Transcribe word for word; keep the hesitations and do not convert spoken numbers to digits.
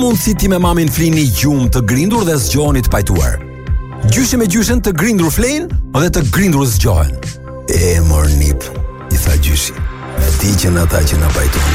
Mund si ti me mamin flini gjumë të grindur dhe zgjoheni të pajtuar. Gjyshe me gjyshen të grindur flenë dhe të grindur zgjohen. E mor nip, i tha gjyshi. E di që në ata që në pajtuar.